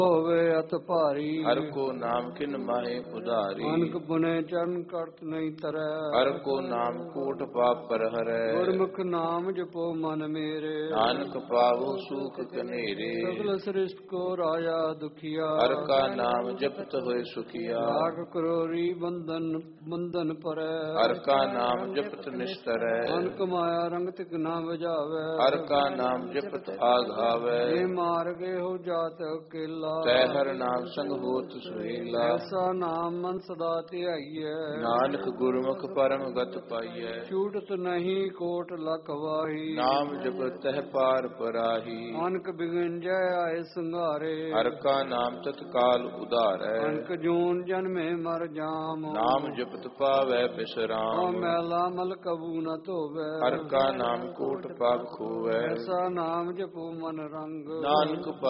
ਹੋਵੇ ਅਤ ਭਾਰੀ। ਹਰ ਕੋ ਨਾਮ ਕਿਨ ਮਾਹੇ ਉਧਾਰੀ। ਅਨਕ ਪੁਨੇ ਚਰਨ ਕਰਤ ਨਹੀਂ ਤਰੈ। ਹਰ ਕੋ ਨਾਮ ਕੋਟ ਪਾਪ ਪਰ ਹਰੈ। ਗੁਰਮੁਖ ਨਾਮ ਜਪੋ ਮਨ ਮੇਰੇ। ਨਾਨਕ ਪਾਵੋ ਸੂਖ ਕਨੇਰੇ। ਸਗਲ ਸ੍ਰਿਸ਼ਟ ਕੋ ਰਾਜਾ ਦੁਖੀਆ। ਹਰ ਕਾ ਨਾਮ ਜਪਤ ਹੋਏ ਸੁਖੀਆ। ਲਾਖ ਕਰੋੜੀ ਬੰਧਨ ਪਰੈ। ਹਰ ਕਾ ਨਾਮ ਜਪਤ ਨਿਸਤਰੈ। ਅਨਕ ਮਾਇਆ ਰੰਗ ਤਿਕ ਨਾ ਵਜਾਵੈ। ਹਰ ਕਾ ਨਾਮ ਜਪਤ ਆਘਾਵੈ। ਇਹ ਮਾਰਗ ਇਹੋ ਜਾਤ ਅਕੇਲਾ। ਤੈ ਹਰ ਨਾਮ ਸੰਗ ਹੋਤ ਸੁਹੇਲਾ। ਐਸਾ ਨਾਮ ਮਨ ਸਦਾ ਧਿਆਈਐ। ਨਾਨਕ ਗੁਰਮੁਖ ਪਰਮ ਗਤ ਪਾਈਐ। ਛੂਟਤ ਨਹੀਂ ਕੋਟ ਲਖ ਵਾਹੀ। ਨਾਮ ਜਪਤ ਤਹਿ ਪਾਰ ਪਰਾਹੀ। ਅਨਕ ਬਿਗਨ ਜੈ ਆਏ ਸੰਘਾਰੇ। ਹਰ ਕਾ ਨਾਮ ਤਤਕਾਲ ਉਧਾਰੈ। ਅਨਕ ਜੂਨ ਜਨਮੇ ਮਰ ਜਾਮ। ਨਾਮ ਜਪਤ ਪਾਵੈ ਬਿਸਰਾਮ। ਮੈਲਾ ਮਲ ਕਬੂ ਨ ਧੋਵੈ। ਹਰ ਕਾ ਨਾਮ ਕੋਟ ਪਾਪ ਖੋਵੈ। ਐਸਾ ਨਾਮ ਜਪੋ ਮਨ ਰੰਗ। ਨਾਨਕ